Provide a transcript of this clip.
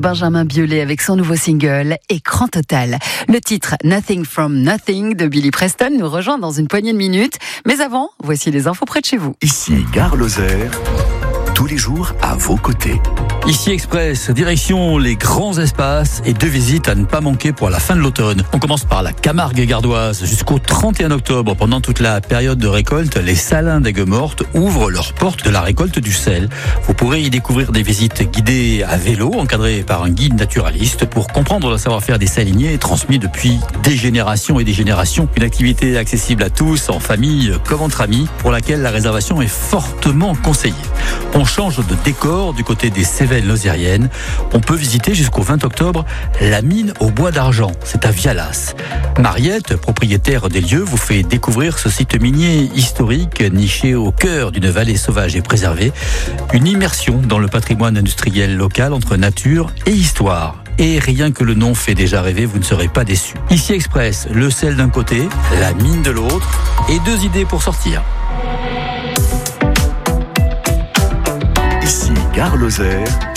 Benjamin Biolay avec son nouveau single Écran total. Le titre Nothing from Nothing de Billy Preston nous rejoint dans une poignée de minutes. Mais avant, voici les infos près de chez vous. Ici Gare Lozère, tous les jours à vos côtés. Ici Express, direction les grands espaces et 2 visites à ne pas manquer pour la fin de l'automne. On commence par la Camargue gardoise. Jusqu'au 31 octobre, pendant toute la période de récolte, les salins d'Aigues-Mortes ouvrent leurs portes de la récolte du sel. Vous pourrez y découvrir des visites guidées à vélo, encadrées par un guide naturaliste pour comprendre le savoir-faire des saliniers transmis depuis des générations et des générations. Une activité accessible à tous, en famille comme entre amis, pour laquelle la réservation est fortement conseillée. On change de décor du côté des Cévennes lozériennes. On peut visiter jusqu'au 20 octobre la mine au bois d'argent. C'est à Vialas. Mariette, propriétaire des lieux, vous fait découvrir ce site minier historique niché au cœur d'une vallée sauvage et préservée. Une immersion dans le patrimoine industriel local entre nature et histoire. Et rien que le nom fait déjà rêver, vous ne serez pas déçus. Ici Express, le sel d'un côté, la mine de l'autre et 2 idées pour sortir. Ici Gare Lozère,